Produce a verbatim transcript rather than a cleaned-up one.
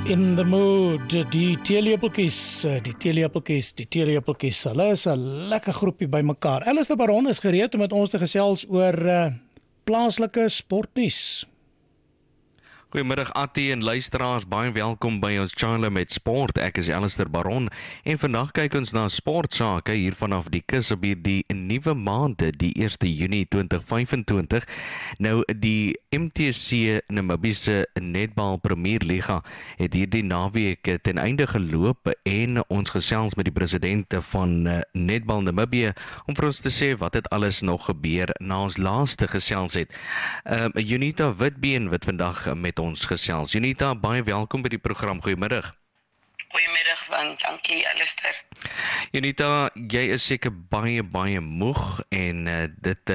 In the mood, die teelepeltjies, die teelepeltjies, die teelepeltjies, hulle is 'n lekker groepie by mekaar. Alistair Baron is gereed om met ons te gesels oor uh, plaaslike sportnuus. Goeiemiddag Attie en luisteraars, baie welkom by ons channel met sport. Ek is Alistair Baron en vandag kyk ons na sportsake hier vanaf die kus op hierdie nuwe maand, die eerste Junie twintig vyf en twintig. Nou die M T C Namibiese Netbal Premier Liga het hierdie naweek ten einde geloop en ons gesels met die president van Netbal Namibië om vir ons te sê wat het alles nog gebeur na ons laaste gesels het. Uh, Junita Witbeen wat vandag met ons gesels. Junita, baie welkom by die program. Goeiemiddag. Goeiemiddag, van dankie Alistair. Junita, jy is seker baie baie moeg en uh, dit uh,